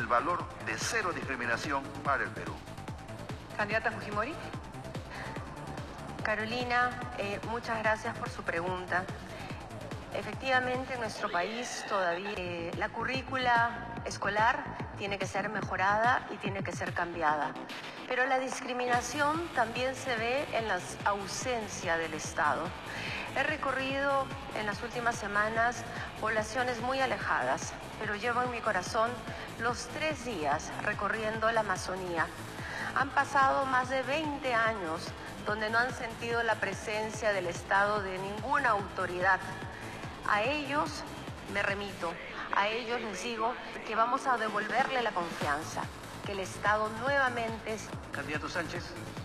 valor de cero discriminación para el Perú. Candidata Fujimori. Carolina, muchas gracias por su pregunta. Efectivamente, en nuestro país todavía la currícula escolar tiene que ser mejorada y tiene que ser cambiada. Pero la discriminación también se ve en la ausencia del Estado. He recorrido en las últimas semanas poblaciones muy alejadas, pero llevo en mi corazón los 3 días recorriendo la Amazonía. Han pasado más de 20 años donde no han sentido la presencia del Estado de ninguna autoridad. A ellos me remito, a ellos les digo que vamos a devolverle la confianza, que el Estado nuevamente... Candidato Sánchez.